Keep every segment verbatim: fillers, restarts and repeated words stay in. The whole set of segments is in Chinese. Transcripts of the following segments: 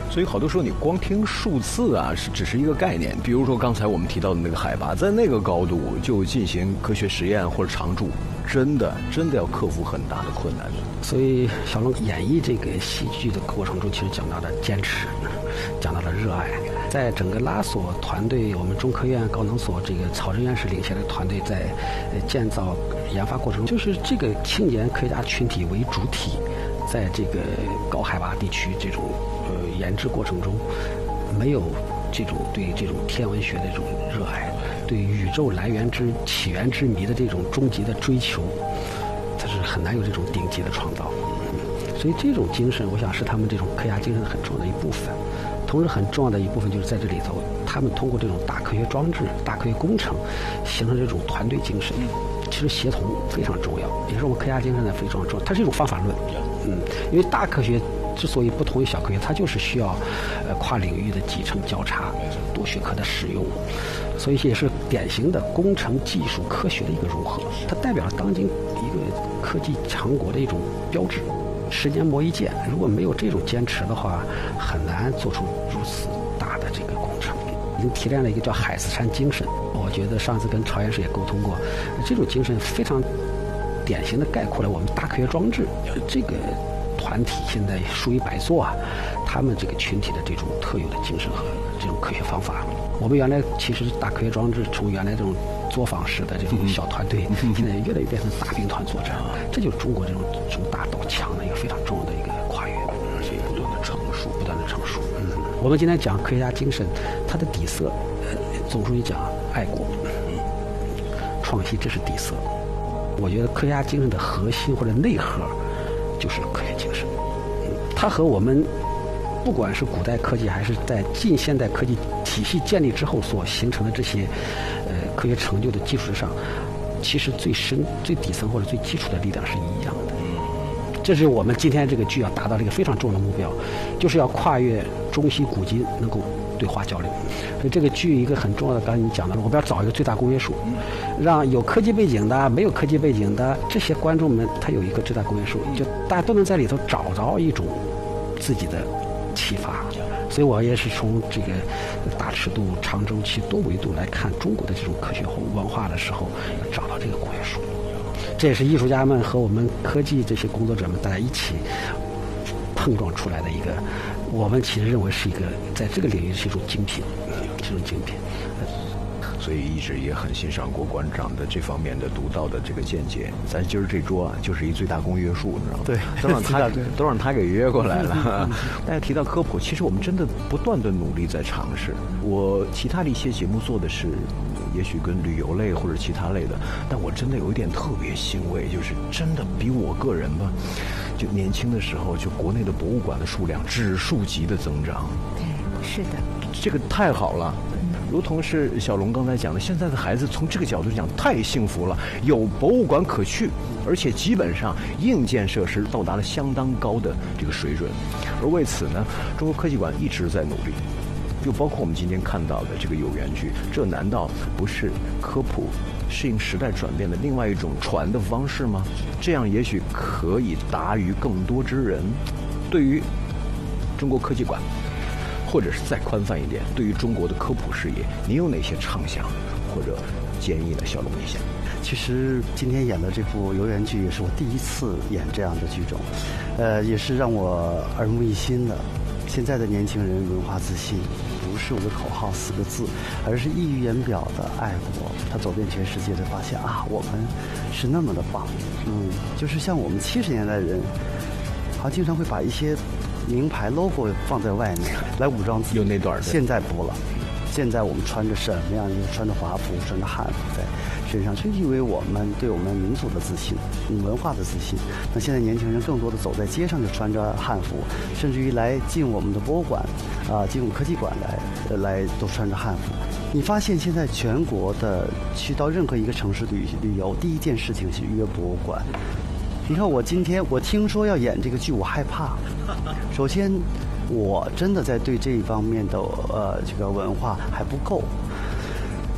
所以好多时候你光听数字啊，是只是一个概念。比如说刚才我们提到的那个海拔，在那个高度就进行科学实验或者常驻，真的真的要克服很大的困难的。 所以小龙演绎这个戏剧的过程中，其实讲到了坚持，讲到了热爱。在整个拉索团队，我们中科院高能所这个曹真院士领衔的团队在呃建造研发过程中，就是这个青年科学家群体为主体，在这个高海拔地区这种呃研制过程中，没有这种对这种天文学的这种热爱，对宇宙来源之起源之谜的这种终极的追求，它是很难有这种顶级的创造。所以这种精神，我想是他们这种科学家精神很重要的一部分。同时很重要的一部分就是在这里头，他们通过这种大科学装置、大科学工程，形成这种团队精神。其实协同非常重要，也是我们科学家精神的非常重要。它是一种方法论，嗯，因为大科学之所以不同于小科学，它就是需要呃跨领域的集成交叉、多学科的使用，所以也是典型的工程技术科学的一个融合。它代表了当今一个科技强国的一种标志。十年磨一剑，如果没有这种坚持的话，很难做出如此大的这个工程。已经提炼了一个叫海誓山精神，我觉得上次跟曹院士也沟通过，这种精神非常典型的概括了我们大科学装置这个团体现在数以百座啊，他们这个群体的这种特有的精神和这种科学方法。我们原来其实大科学装置从原来这种作坊式的这种小团队，现在越来越变成大兵团作战，这就是中国这种从大到强的一个非常重要的一个跨越， 而且不断的成熟， 不断的成熟。嗯，我们今天讲科学家精神，它的底色，呃，总书记讲爱国、创新，这是底色。我觉得科学家精神的核心或者内核就是科学精神，嗯，它和我们不管是古代科技还是在近现代科技体系建立之后所形成的这些呃科学成就的基础上，其实最深最底层或者最基础的力量是一样的。这是我们今天这个剧要达到的一个非常重要的目标，就是要跨越中西古今，能够对话交流。所以这个剧一个很重要的，刚才你讲到了，我们要找一个最大公约数，让有科技背景的、没有科技背景的这些观众们，他有一个最大公约数，就大家都能在里头找着一种自己的启发。所以我也是从这个大尺度、长周期、多维度来看中国的这种科学文化的时候，要找到这个公约数。这也是艺术家们和我们科技这些工作者们大家一起碰撞出来的一个，我们其实认为是一个在这个领域是一种精品，是一种精品。 所以一直也很欣赏郭馆长的这方面的独到的这个见解。咱今儿这桌啊，就是一最大公约数，你知道吗？ 对， 都让他都让他给约过来了。大家提到科普，其实我们真的不断的努力在尝试。我其他的一些节目做的是，也许跟旅游类或者其他类的，但我真的有一点特别欣慰，就是真的比我个人吧，就年轻的时候，就国内的博物馆的数量指数级的增长。 对，是的， 这个太好了。如同是小龙刚才讲的，现在的孩子从这个角度讲太幸福了，有博物馆可去，而且基本上硬件设施到达了相当高的这个水准。而为此呢，中国科技馆一直在努力，就包括我们今天看到的这个有源剧，这难道不是科普适应时代转变的另外一种传的方式吗？这样也许可以达于更多之人。对于中国科技馆，或者是再宽泛一点，对于中国的科普事业，你有哪些畅想或者建议呢？小龙一下。 其实今天演的这部游园剧也是我第一次演这样的剧种，呃，也是让我耳目一新的。现在的年轻人文化自信，不是我的口号四个字，而是溢于言表的爱国。他走遍全世界，才发现啊，我们是那么的棒。嗯，就是像我们七十年代人，好像经常会把一些名牌 logo 放在外面来武装自己。 有那段的。 现在不了，现在我们穿着什么样？就是穿着华服，穿着汉服在身上，这意味我们对我们民族的自信、文化的自信。那现在年轻人更多的走在街上就穿着汉服，甚至于来进我们的博物馆，啊、呃，进我们科技馆来，呃，来都穿着汉服。你发现现在全国的去到任何一个城市旅旅游，第一件事情是约博物馆。你看我今天我听说要演这个剧，我害怕。首先，我真的在对这一方面的呃这个文化还不够。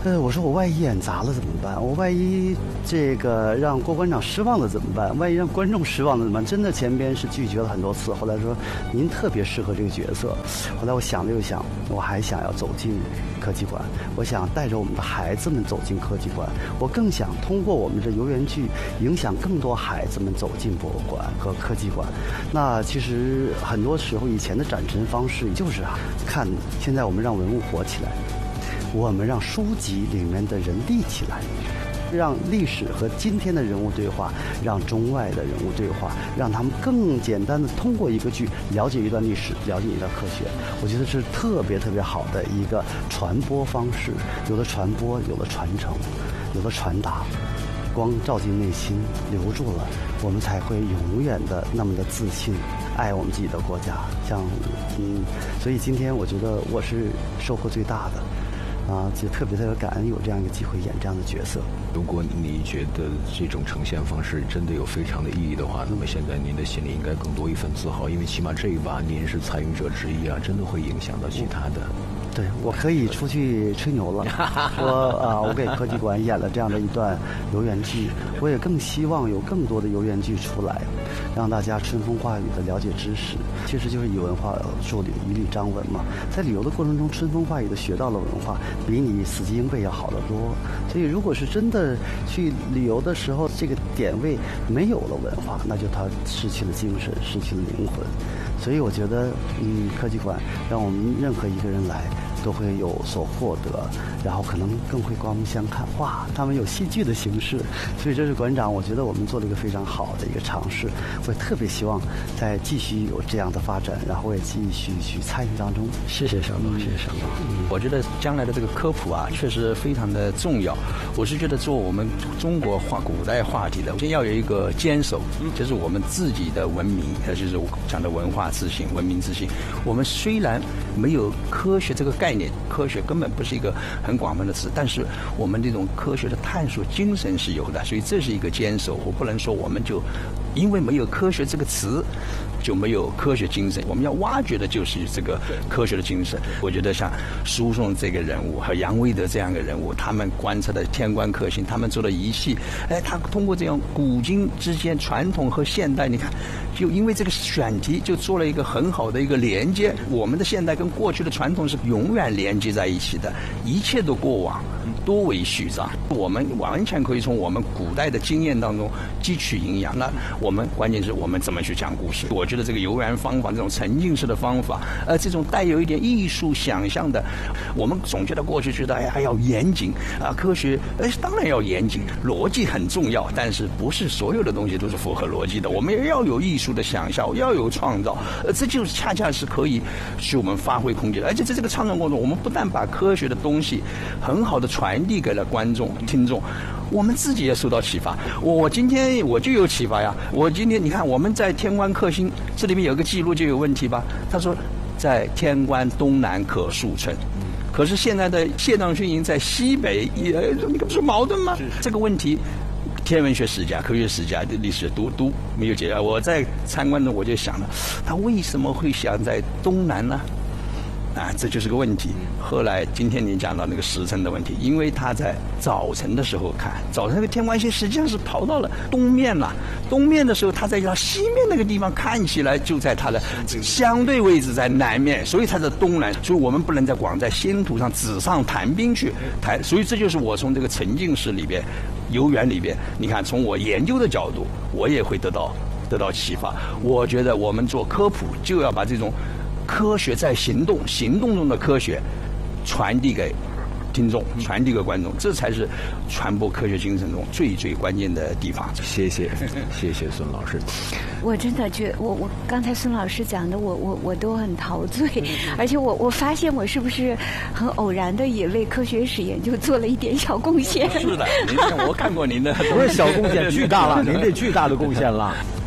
呃，我说我万一演砸了怎么办？我万一这个让郭馆长失望了怎么办？万一让观众失望了怎么办？真的前边是拒绝了很多次，后来说您特别适合这个角色。后来我想了又想，我还想要走进科技馆，我想带着我们的孩子们走进科技馆，我更想通过我们这游园剧影响更多孩子们走进博物馆和科技馆。那其实很多时候以前的展陈方式就是啊，看现在我们让文物活起来。我们让书籍里面的人立起来，让历史和今天的人物对话，让中外的人物对话，让他们更简单的通过一个剧了解一段历史，了解一段科学。我觉得这是特别特别好的一个传播方式，有了传播，有了传承，有了传达，光照进内心，留住了，我们才会永远的那么的自信，爱我们自己的国家。像嗯，所以今天我觉得我是收获最大的。啊，就特别特别感恩有这样一个机会演这样的角色。 如果你觉得这种呈现方式真的有非常的意义的话，那么现在您的心里应该更多一份自豪，因为起码这一把您是参与者之一啊，真的会影响到其他的。 对，我可以出去吹牛了，说啊，我给科技馆演了这样的一段游园剧，我也更希望有更多的游园剧出来，让大家春风化雨的了解知识。其实就是以文化树立以礼章文嘛，在旅游的过程中春风化雨的学到了文化，比你死记硬背要好得多。所以如果是真的去旅游的时候，这个点位没有了文化，那就他失去了精神，失去了灵魂。所以我觉得，嗯，科技馆让我们任何一个人来都会有所获得，然后可能更会刮目相看。哇，他们有戏剧的形式，所以这是馆长，我觉得我们做了一个非常好的一个尝试。我也特别希望再继续有这样的发展，然后我也继续去参与当中。 谢谢小龙，谢谢小龙。 嗯，我觉得将来的这个科普啊，确实非常的重要。我是觉得做我们中国话古代话题的，先要有一个坚守，就是我们自己的文明，也就是我讲的文化自信、文明自信。我们虽然没有科学这个概念，科学根本不是一个很广泛的词，但是我们这种科学的探索精神是有的，所以这是一个坚守。我不能说我们就因为没有科学这个词就没有科学精神，我们要挖掘的就是这个科学的精神。我觉得像苏颂这个人物和杨维德这样的人物，他们观测的天官克星，他们做的仪器，哎，他通过这样古今之间传统和现代，你看就因为这个选题就做了一个很好的一个连接，我们的现代跟过去的传统是永远连接在一起的，一切的过往多为虚张，我们完全可以从我们古代的经验当中汲取营养。那我们关键是我们怎么去讲故事。我觉得这个游园方法，这种沉浸式的方法，呃，这种带有一点艺术想象的，我们总觉得过去觉得哎呀要严谨啊，科学哎当然要严谨，逻辑很重要，但是不是所有的东西都是符合逻辑的，我们也要有艺术的想象，要有创造，呃，这就是恰恰是可以使我们发挥空间的。而且在这个创造过程中，我们不但把科学的东西很好的传递给了观众听众，我们自己也受到启发。我我今天我就有启发呀！我今天你看我们在天官克星这里面有个记录就有问题吧？他说在天官东南可数村，可是现在的谢藏军营在西北，也你不是矛盾吗？这个问题。天文学史家、科学史家的历史都都没有解决。我在参观的我就想了，他为什么会想在东南呢？啊，这就是个问题。后来今天你讲到那个时辰的问题，因为他在早晨的时候看，早晨那个天官星实际上是跑到了东面了。东面的时候，他在他西面那个地方看起来就在他的相对位置在南面，所以他的东南。所以我们不能再光在星图上纸上谈兵去谈。所以这就是我从这个沉浸式里边、游园里边，你看从我研究的角度，我也会得到得到启发。我觉得我们做科普就要把这种。科学在行动，行动中的科学传递给听众，传递给观众，这才是传播科学精神中最最关键的地方。 谢谢，谢谢孙老师。 我真的觉得，我我刚才孙老师讲的，我我我都很陶醉，而且我我发现我是不是很偶然的也为科学史研究做了一点小贡献？ 是的，您看我看过您的， 不是小贡献，巨大了，您这巨大的贡献了。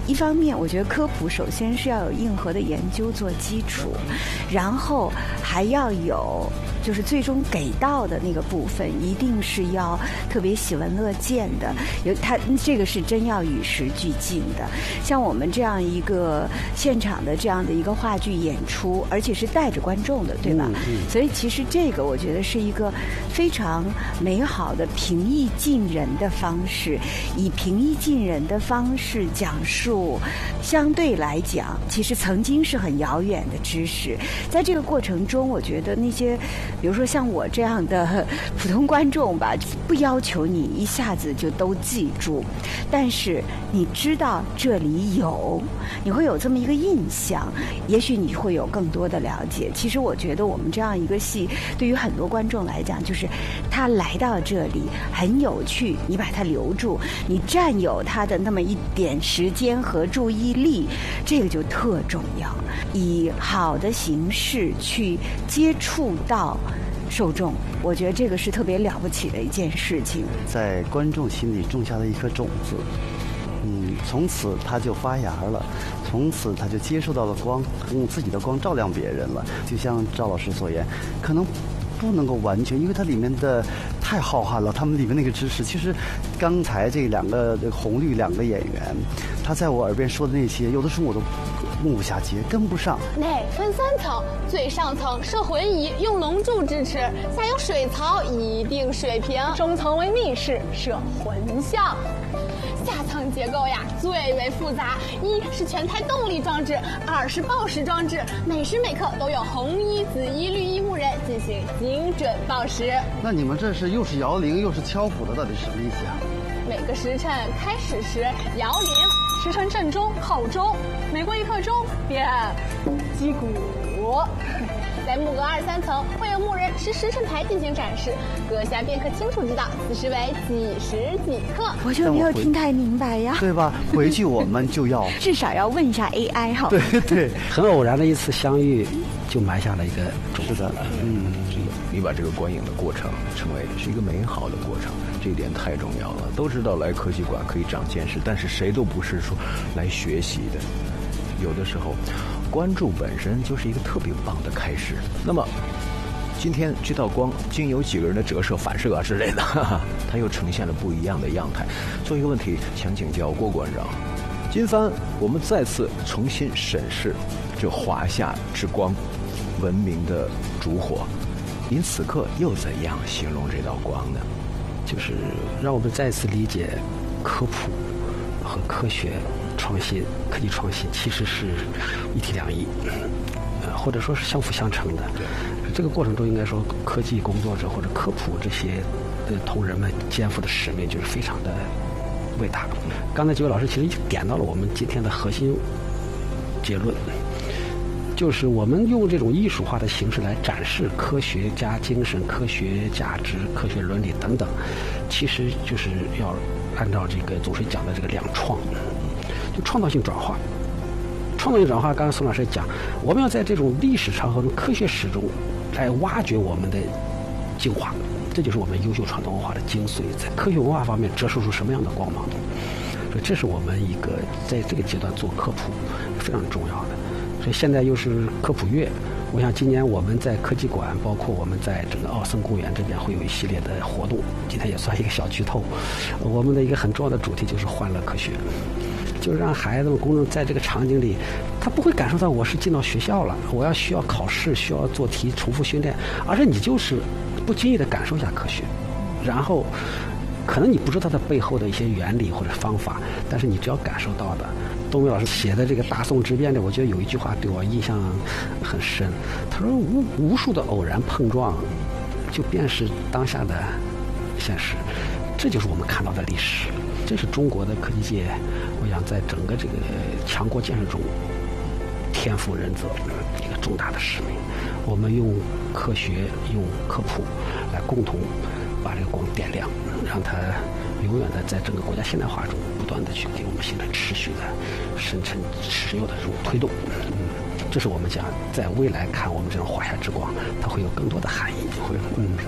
一方面，我觉得科普首先是要有硬核的研究做基础，然后还要有就是最终给到的那个部分，一定是要特别喜闻乐见的。有它这个是真要与时俱进的。像我们这样一个现场的这样的一个话剧演出，而且是带着观众的，对吧？嗯嗯、所以其实这个我觉得是一个非常美好的平易近人的方式，以平易近人的方式讲述相对来讲其实曾经是很遥远的知识。在这个过程中，我觉得那些比如说像我这样的普通观众吧，不要求你一下子就都记住，但是你知道这里有，你会有这么一个印象，也许你会有更多的了解。其实我觉得我们这样一个戏对于很多观众来讲，就是他来到这里很有趣，你把他留住，你占有他的那么一点时间和注意力，这个就特重要。以好的形式去接触到受众，我觉得这个是特别了不起的一件事情， 在观众心里种下了一颗种子，嗯，从此它就发芽了，从此他就接受到了光，用自己的光照亮别人了。就像赵老师所言，可能不能够完全，因为它里面的太浩瀚了，他们里面那个知识，其实刚才这两个红绿两个演员，他在我耳边说的那些，有的时候我都目不暇接，跟不上。 内分三层，最上层设浑仪，用龙柱支持；下有水槽，以定水平；中层为密室，设魂像。下层结构呀最为复杂，一是全台动力装置，二是报时装置，每时每刻都有红衣、紫衣、绿衣牧人进行精准报时。 那你们这是又是摇铃又是敲鼓的，到底是什么意思啊？ 每个时辰开始时摇铃，时辰正中后钟，每过一刻钟便击鼓。在幕阁二三层会有牧人持时辰牌进行展示，阁下便可清楚知道此时为几时几刻。 我就没有听太明白呀， 对吧？回去我们就要至少要问一下 A I 哈。 对对， 很偶然的一次相遇，就埋下了一个种子。 嗯，你把这个观影的过程称为是一个美好的过程，这一点太重要了。都知道来科技馆可以长见识，但是谁都不是说来学习的。有的时候关注本身就是一个特别棒的开始。那么今天这道光经由几个人的折射反射啊之类的，哈哈，它又呈现了不一样的样态。做一个问题想请教郭馆长，今番我们再次重新审视这华夏之光文明的烛火，您此刻又怎样形容这道光呢？ 就是让我们再次理解科普和科学创新、科技创新其实是一体两翼，呃，或者说是相辅相成的。这个过程中，应该说科技工作者或者科普这些的同仁们肩负的使命就是非常的伟大。刚才几位老师其实已经点到了我们今天的核心结论，就是我们用这种艺术化的形式来展示科学家精神、科学价值、科学伦理等等，其实就是要按照这个总是讲的这个两创，就创造性转化。创造性转化，刚才宋老师讲，我们要在这种历史长河中、科学史中来挖掘我们的精华，这就是我们优秀传统文化的精髓，在科学文化方面折射出什么样的光芒。所以这是我们一个在这个阶段做科普非常重要的。所以现在又是科普月，我想今年我们在科技馆，包括我们在整个奥森公园这边会有一系列的活动。今天也算一个小剧透，我们的一个很重要的主题就是欢乐科学，就是让孩子们、公众在这个场景里，他不会感受到我是进到学校了，我要需要考试、需要做题、重复训练，而是你就是不经意的感受一下科学，然后可能你不知道它背后的一些原理或者方法，但是你只要感受到的。东梅老师写的这个《大宋之变》里，我觉得有一句话对我印象很深。他说无无数的偶然碰撞，就便是当下的现实。这就是我们看到的历史，这是中国的科技界，我想在整个这个强国建设中天赋人责一个重大的使命。我们用科学、用科普来共同把这个光点亮，让它永远的在整个国家现代化中不断的去给我们形成持续的深沉持有的这种推动。嗯，这是我们讲在未来看我们这种华夏之光，它会有更多的含义。会嗯。